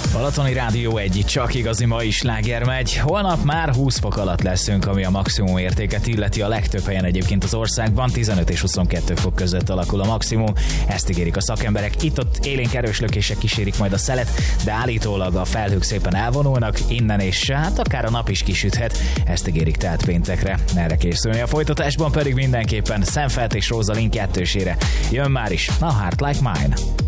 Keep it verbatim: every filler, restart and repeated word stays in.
Balatoni Rádió egy, csak igazi mai sláger megy. Holnap már húsz fok alatt leszünk, ami a maximum értéket illeti. A legtöbb helyen egyébként az országban tizenöt és huszonkettő fok között alakul a maximum. Ezt ígérik a szakemberek. Itt-ott élénk erős lökések kísérik majd a szelet, de állítólag a felhők szépen elvonulnak innen, és hát akár a nap is kisüthet. Ezt ígérik tehát péntekre. Erre készülni. A folytatásban pedig mindenképpen Sam Feldt és Rosaline kettősére. Jön már is a Heart Like Mine.